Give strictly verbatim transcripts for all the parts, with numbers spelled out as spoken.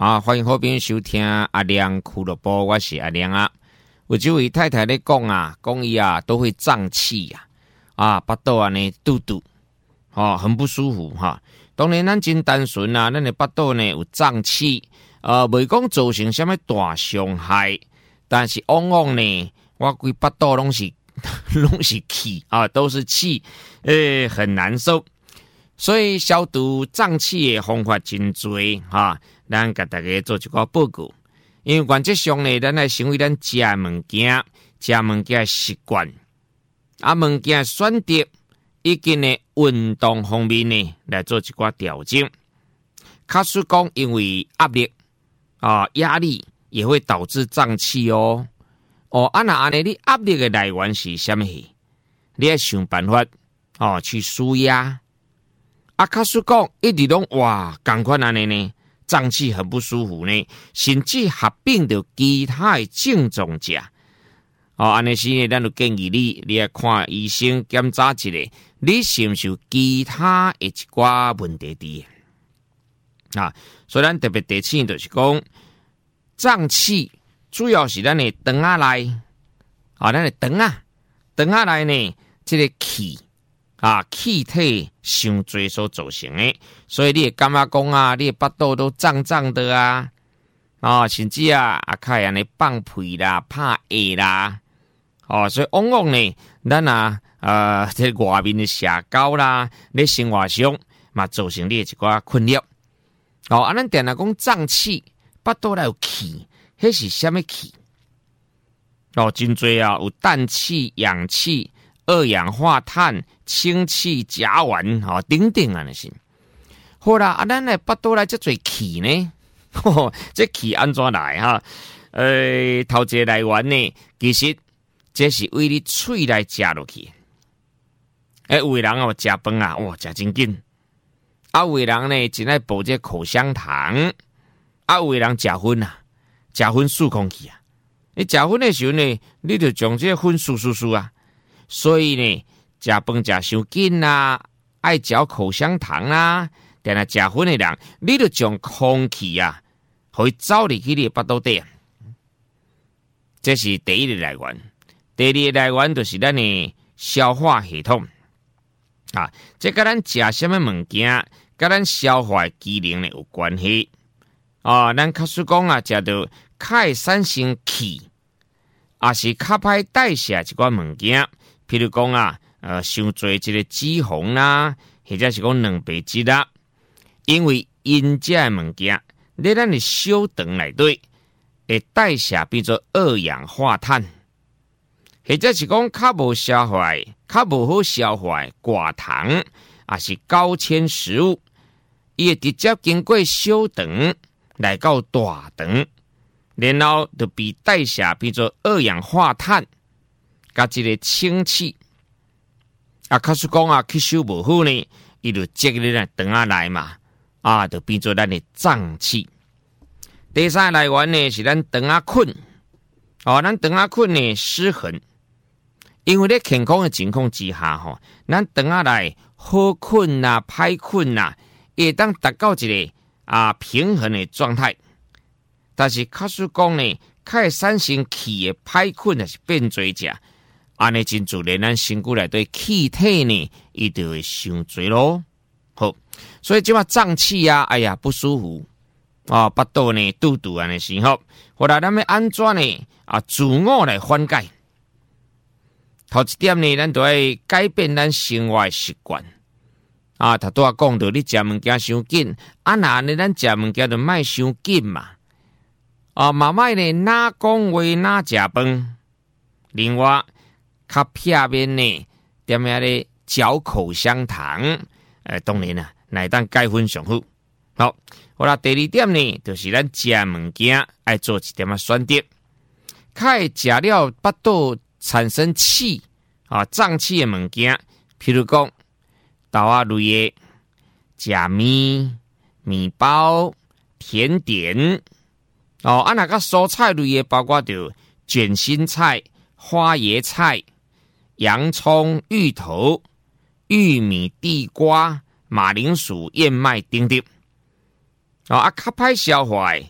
啊，欢迎好朋友收听阿亮俱乐部，我是阿亮啊。有这位太太咧讲啊，讲伊啊都会胀气呀、啊，啊，巴肚啊呢肚肚，哦，很不舒服哈、啊。当然咱真单纯啊，咱的巴肚呢有胀气，呃，未讲造成什么大伤害，但是往往呢，我规巴肚拢是拢是气啊，都是气，诶、欸，很难受。所以消毒胀气的方法真多哈。咱甲大家做一个报告，因为原则上呢，咱来成为咱食物件、食物件习惯，啊，物件选择以及呢运动方面呢来做一个调整。假使讲因为压力啊、压力也会导致胀气哦。哦，啊那安尼你压力的来源是什么？你要想办法哦去舒压。啊，假使讲一直拢哇，赶快安尼呢？胀气很不舒服呢，甚至合并着其他的症状者。哦，安尼时呢，咱就建议你，你来看医生检查一下，你是不是有其他的一寡问题伫？啊，所以咱特别提醒就是讲，胀气主要是咱的肠仔内，啊，咱的肠啊，肠仔内呢，这个气。啊，气体伤多所造成的，所以你会感觉讲啊，你的巴肚都胀胀的啊，啊，甚至啊，啊，开安尼放屁啦、拍嗝啦，哦，所以往往呢，咱啊，呃，这外面的社交啦，你生活上嘛造成你的一寡困扰。哦，啊，咱定来讲胀气，巴肚内有气，迄是什么气？哦，真多啊，有氮气、氧气。二氧化碳、氢气、甲烷，哦，等等啊那些。好啦，啊，咱来巴肚内这侪气呢，呵呵这气安怎来哈？呃，头一个来源呢，其实这是为你喙来食落去。诶、欸，有的人哦食饭啊，哇，食真紧。啊，有的人呢，真爱补这口香糖。啊，有的人食薰啊，食薰漱空气啊。你食薰的时候呢，你就将这薰漱漱漱啊。所以呢，食饭食伤紧啦，爱嚼口香糖啦，但系食薰的人，你就将空气啊，可以走入去你的巴肚底。这是第一个来源。第二个来源就是咱的消化系统啊，这跟咱食什么物件，跟咱消化机能呢有关系啊。咱假使讲啊，食到较产生气，也是较歹代谢一款物件。譬如讲啊，呃，伤多这个脂肪啦，或者是讲蛋白质啦，因为因这物件，在咱的小肠内底会代谢变做二氧化碳，或者是讲较无消化、较无好消化寡糖，也是高纤食物，伊会直接经过小肠来到大肠，然后就被代谢变做二氧化碳。甲这个氢气啊，假使讲啊吸收无好呢，伊就积咧咱肠仔内嘛，啊，就变做咱的胀气。第三个来源呢是咱肠仔菌，哦，咱肠仔菌呢失衡，因为咧健康的情况之下吼，咱肠仔内好菌呐、歹菌呐，会当达到一个啊平衡的状态。但是假使讲呢，较会产生气的歹菌也是变多者。安尼真自然，咱身躯内对气体呢，伊就会伤多咯。好，所以即马胀气啊，哎呀不舒服啊，巴肚呢肚肚安尼时候，后来咱要安怎呢？啊，自我来缓解。头一点呢，咱就要改变咱生活习惯啊。头拄仔讲到你食物件伤紧，啊那呢，咱食物件就莫伤紧嘛。啊，慢慢呢，哪讲话哪食饭。另外，较片面呢，点样咧嚼口香糖？呃，当然啦，乃当改分上好。好，好啦，第二点呢，就是咱食物件爱做一点啊选择，较会食了巴肚产生气啊胀气的物件，譬如讲豆仔类的、食面、面包、甜点。哦，啊那个蔬菜类的，包括着卷心菜、花椰菜。洋葱、芋头、玉米、地瓜、马铃薯、燕麦等等。哦啊，较歹消化的，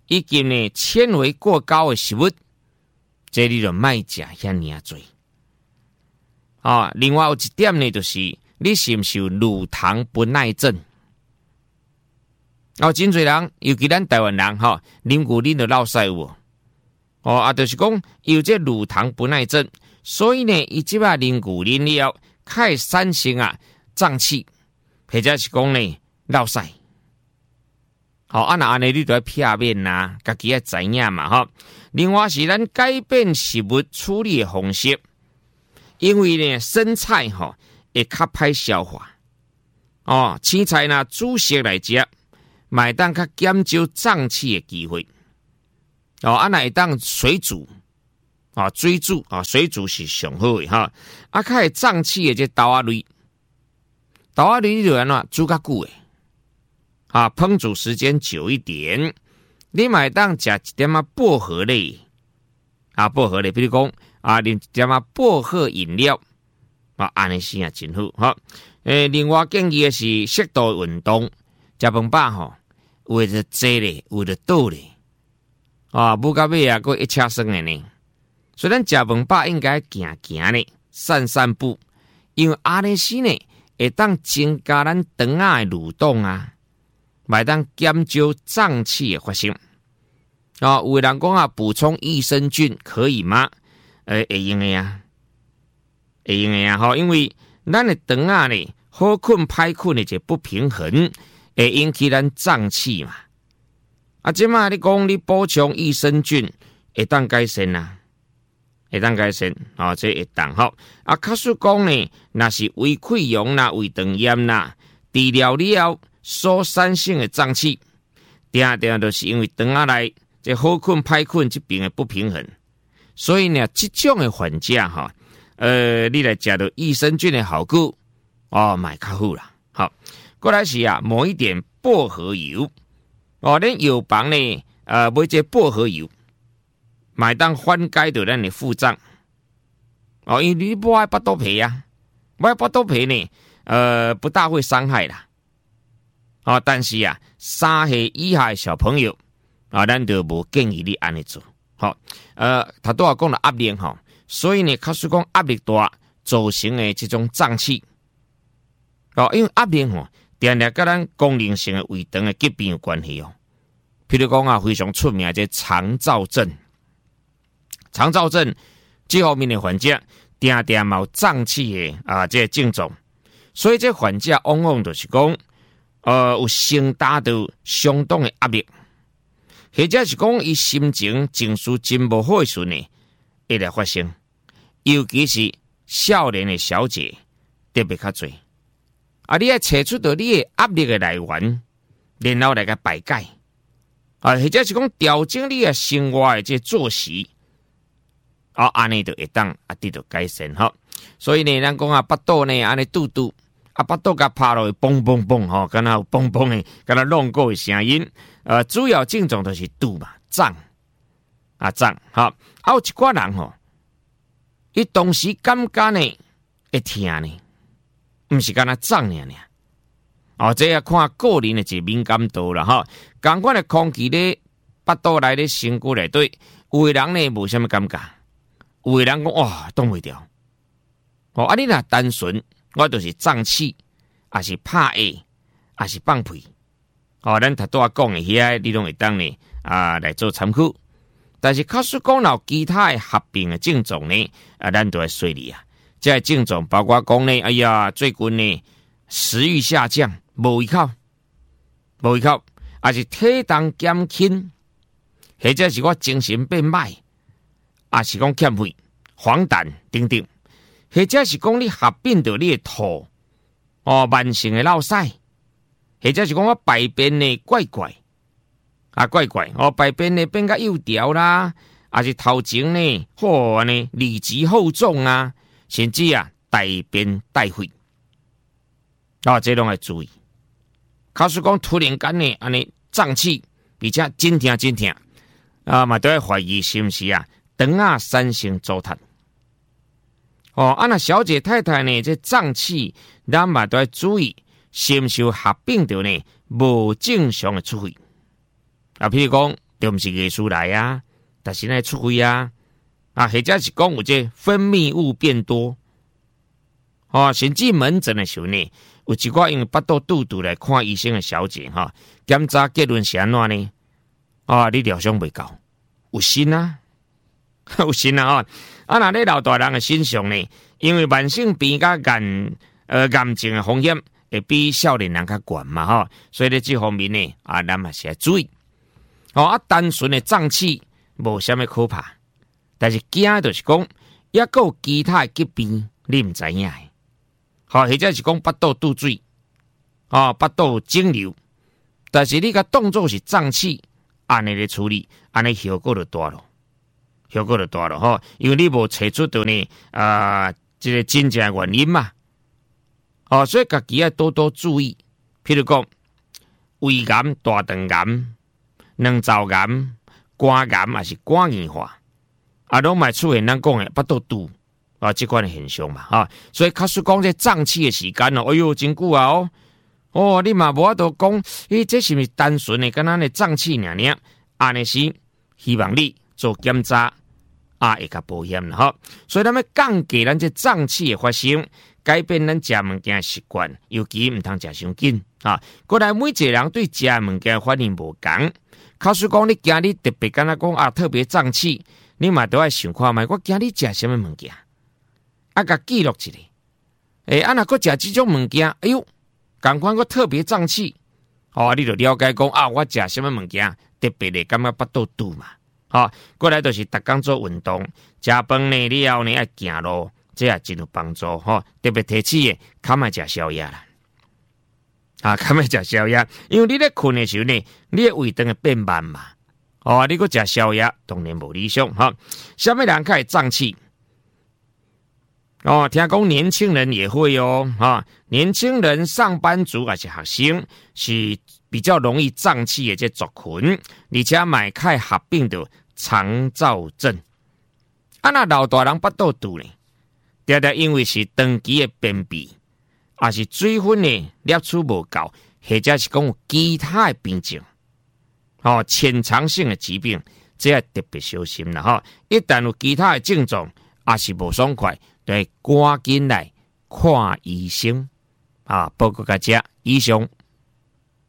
以及呢纤维过高的食物，这你就卖食遐尔多。啊，另外有一点呢，就是你是不是有乳糖不耐症？哦，真侪人，尤其咱台湾人哈，啉牛奶就落屎有。哦啊，就是讲有这乳糖不耐症，所以呢，伊即摆啉牛奶了，开产生啊胀气，或者是讲呢落屎。好、哦，啊那安尼你就要片面呐，家己要知影嘛哈。另外是咱改变食物处理的方式，因为呢生菜哈、哦、会较歹消化，哦，青菜呢煮熟来食。买当较减少胀气的机会，哦，啊那会当水煮，啊水煮啊水煮是上好的哈，啊较会胀气的这豆仔类，豆仔类你就安怎煮较久的，啊烹煮时间久一点，你买当食一点啊薄荷类，啊薄荷类，比如讲啊啉一点啊薄荷饮料，啊安尼是也真好哈。诶，另外建议的是适度运动。食饭饱吼，有的坐咧，有的倒咧，啊，不到尾啊，佫一车生的呢。所以咱食饭饱应该行行咧，散散步，因为安尼时呢，会当增加咱肠仔的蠕动啊，买当减少胀气的发生。啊，有的人讲啊，补充益生菌可以吗？呃，会用的呀，会用的呀，吼，因为咱的肠仔呢，好困歹困的就不平衡。会引起咱胀气嘛？啊，即马你讲你补充益生菌，会当改善啊，会当改善啊，这会当好。啊，假使讲呢，若是胃溃疡啦、胃肠炎啦，治疗了所产生的胀气，定定都是因为肠仔内这好困歹困这边的不平衡，所以呢，这种的患者哈，呃，你来食到益生菌的效果哦，买较好啦，好。过来是啊，抹一点薄荷油哦，恁药房呢，呃，买这薄荷油，买当缓解到咱的腹胀哦，因为你不爱巴肚皮啊，不爱巴肚皮呢，呃，不大会伤害啦。哦，但是啊，三岁以下的小朋友啊，咱就无建议你安尼做。好、哦，呃，他都要讲了压力哈，所以呢，假使讲压力大造成的这种胀气哦，因为压力吼。定定跟咱功能性的胃肠的疾病有关系哦。譬如讲啊，非常出名的这肠燥症，肠燥症这方面的患者，定定有胀气的啊，这症状，所以这患者往往就是讲，呃，有承担到相当的压力，或者是讲伊心情情绪真无好的时呢，会来发生，尤其是少年的小姐特别较多。啊！你要找出到你的压力的来源，然后来个排解，啊，或者是讲调整你的生活的这作息，啊，安尼就会当啊得到改善哈。所以呢，咱讲啊，巴肚呢安尼嘟嘟，啊，巴肚甲拍落去嘣嘣嘣吼，敢若有嘣嘣的，敢若弄过的声音。呃，主要症状就是肚嘛胀，啊胀哈。啊，有一寡人吼，伊同时感觉呢会疼呢。唔是干那胀尔尔，哦，这要看个人的一敏感度啦哈。同款的空气咧，巴肚内咧，身躯内底，有的人呢无什么感觉，有的人讲哇挡袂掉。哦，啊你若单纯，我就是胀气，还是拍嗝，还是放屁。哦，咱头拄仔讲的遐，你拢会当呢啊来做参考。但是假使讲到其他的合并的症状呢，啊，咱都要随你啊。这些症状包括讲呢，哎呀，最近呢食欲下降，无胃口，无胃口，还是体重减轻，或者是我精神变歹，还是讲欠费、黄疸等等，或者是讲你合并到你的吐，哦，慢性的落屎，或者是讲我排便呢怪怪，啊怪怪，哦排便呢变甲幼条啦，还是头前呢，嚯呢里脊厚重啊。甚至啊，大便带血，啊，这拢要注意。假使讲突然间呢，安尼胀气，而且真疼真疼，啊，嘛都要怀疑是不是啊，肠仔产生阻塞。哦，啊那小姐太太呢，这胀气，咱嘛都要注意，是不是合并到呢无正常的出血。啊，譬如讲就毋是艺术来啊，但是呢出血啊，啊，或者是讲有这分泌物变多，哦，甚至门诊的时候呢，有一寡因为腹肚肚肚来看医生的小姐哈，检查结论是安怎呢？啊，你疗伤未够，有心啊，有心啊！哦，啊，那咧老大人的身上呢，因为慢性病甲癌呃癌症的风险会比少年人较悬嘛，哈，所以咧这方面呢，啊，咱嘛是要注意。哦，啊，单纯的胀气无啥物可怕，但是惊就是讲，也有其他的疾病你唔知影的，好，或者是讲腹肚肚水，啊，腹肚肿瘤，但是你个动作是胀气，安尼咧处理，安尼效果就大咯，效果就大咯，吼，因为你无找出到呢，啊，这个真正原因嘛，哦，所以家己要多多注意，譬如讲胃癌、大肠癌。卵巢癌、肝癌还是肝硬化，啊，拢嘛出现咱讲的腹肚肚啊，这款的现象嘛，哈、啊，所以假使讲这胀气的时间哦，哎呦，真久啊哦，哦，你嘛无法度讲，诶，这是毋是单纯的跟咱的胀气尔尔？安尼是希望你做检查啊，会较保险啦，哈。所以咱要降低咱这胀气的发生，改变咱食物件习惯，尤其唔通食伤紧啊。过来，每一个人对食物件反应无同。假使讲你今日特别敢若讲啊，特别胀气，你嘛都要想看卖，我今日食什么物件，啊，甲记录一下。诶、欸，啊，若搁食这种物件，哎呦，赶快我特别胀气，哦，你就了解讲啊，我食什么物件特别的感觉腹肚肚嘛，好、哦，过来就是逐工做运动，食饭呢了后呢爱行路，这也真有帮助吼、哦。特别提起的，较莫食宵夜啦。啊，较莫食宵夜，因为你咧困的时候呢，你的胃肠会变慢嘛。哦，你搁食宵夜，当然无理想哈。什么人较会胀气？哦，听讲年轻人也会哦，哈，年轻人、上班族还是学生是比较容易胀气的这族群，而且买开合并的肠燥症。啊，那老大人腹肚肚呢，常常因为是长期的便秘。也是水分呢摄取无够，或者是讲有其他的病症，哦，潜藏性的疾病，这要特别小心啦哈！一旦有其他的症状，也是无爽快，就要赶紧来看医生啊！报告大家，以上。